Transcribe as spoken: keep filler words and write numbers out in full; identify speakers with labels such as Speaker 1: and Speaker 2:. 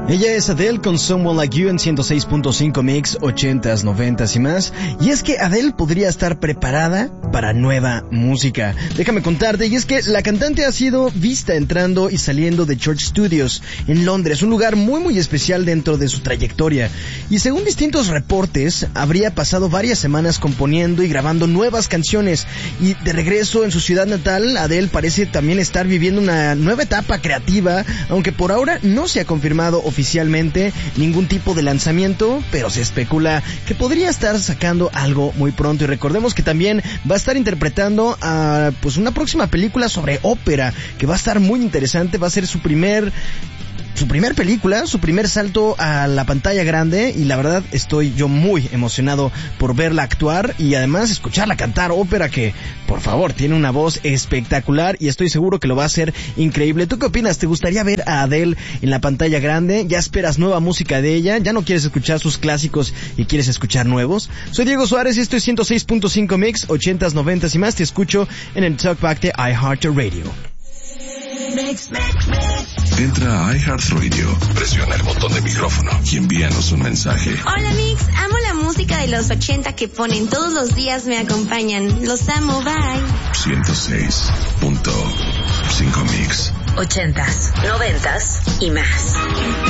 Speaker 1: Ella es Adele con Someone Like You en ciento seis punto cinco Mix, ochentas, noventas y más. Y es que Adele podría estar preparada para nueva música. Déjame contarte, y es que la cantante ha sido vista entrando y saliendo de Church Studios en Londres, un lugar muy muy especial dentro de su trayectoria. Y según distintos reportes, habría pasado varias semanas componiendo y grabando nuevas canciones. Y de regreso en su ciudad natal, Adele parece también estar viviendo una nueva etapa creativa, aunque por ahora no se ha confirmado oficialmente ningún tipo de lanzamiento, pero se especula que podría estar sacando algo muy pronto. Y recordemos que también va a estar interpretando a pues una próxima película sobre ópera, que va a estar muy interesante. Va a ser su primer su primer película, su primer salto a la pantalla grande, y la verdad estoy yo muy emocionado por verla actuar y además escucharla cantar ópera, que por favor tiene una voz espectacular y estoy seguro que lo va a hacer increíble. ¿Tú qué opinas? ¿Te gustaría ver a Adele en la pantalla grande? ¿Ya esperas nueva música de ella? ¿Ya no quieres escuchar sus clásicos y quieres escuchar nuevos? Soy Diego Suárez y esto es ciento seis punto cinco Mix, ochentas, noventas y más. Te escucho en el Talkback de iHeartRadio.
Speaker 2: Mix, mix, mix. Entra a iHeartRadio, presiona el botón de micrófono y envíanos un mensaje.
Speaker 3: Hola Mix, amo la música de los ochenta que ponen todos los días, me acompañan. Los amo, bye.
Speaker 2: ciento seis punto cinco Mix.
Speaker 4: Ochentas, noventas y más.